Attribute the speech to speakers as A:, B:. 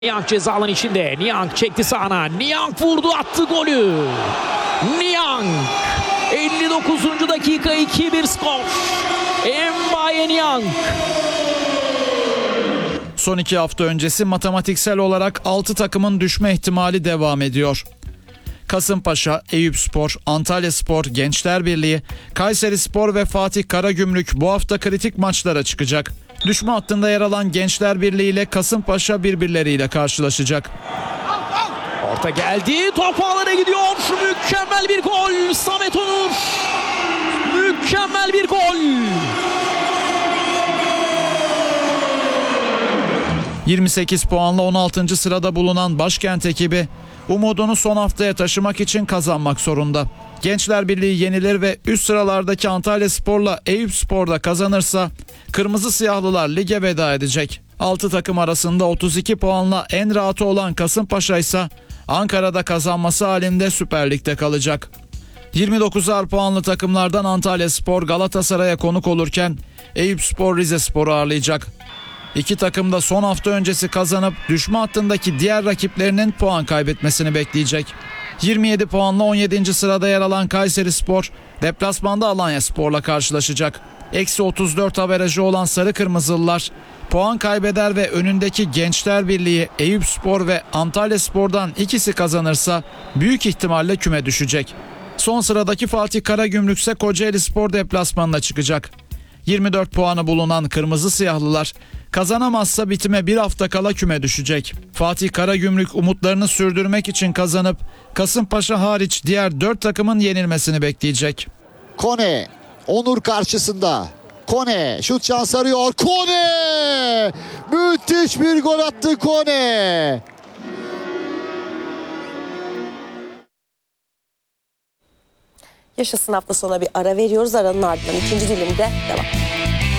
A: Niang ceza alanı içinde. Niang çekti sağına. Niang vurdu, attı golü. Niang 59. dakika 2-1 skor. Mbaye Niang.
B: Son 2 hafta öncesi matematiksel olarak 6 takımın düşme ihtimali devam ediyor. Kasımpaşa, Eyüpspor, Antalyaspor, Gençlerbirliği, Kayserispor ve Fatih Karagümrük bu hafta kritik maçlara çıkacak. Düşme hattında yer alan Gençlerbirliği ile Kasımpaşa birbirleriyle karşılaşacak.
A: Orta geldi. Top ağlara gidiyor. Mükemmel bir gol. Samet Onur. Mükemmel bir gol.
B: 28 puanla 16. sırada bulunan Başkent ekibi umudunu son haftaya taşımak için kazanmak zorunda. Gençlerbirliği yenilir ve üst sıralardaki Antalyaspor'la Eyüpspor'da kazanırsa Kırmızı Siyahlılar lige veda edecek. 6 takım arasında 32 puanla en rahatı olan Kasımpaşa ise Ankara'da kazanması halinde Süper Lig'de kalacak. 29'ar puanlı takımlardan Antalyaspor Galatasaray'a konuk olurken Eyüpspor Rizespor'u ağırlayacak. İki takım da son hafta öncesi kazanıp düşme hattındaki diğer rakiplerinin puan kaybetmesini bekleyecek. 27 puanla 17. sırada yer alan Kayserispor deplasmanda Alanyaspor'la karşılaşacak. Eksi 34 averajı olan Sarı Kırmızılılar puan kaybeder ve önündeki Gençlerbirliği, Eyüpspor ve Antalyaspor'dan ikisi kazanırsa büyük ihtimalle küme düşecek. Son sıradaki Fatih Karagümrük ise Kocaelispor deplasmanına çıkacak. 24 puanı bulunan Kırmızı Siyahlılar kazanamazsa bitime bir hafta kala küme düşecek. Fatih Karagümrük umutlarını sürdürmek için kazanıp Kasımpaşa hariç diğer 4 takımın yenilmesini bekleyecek.
C: Kone, Onur karşısında. Kone, şut şansı arıyor. Kone! Müthiş bir gol attı Kone.
D: Yaşasın hafta sonuna bir ara veriyoruz. Aranın ardından ikinci dilimde devam.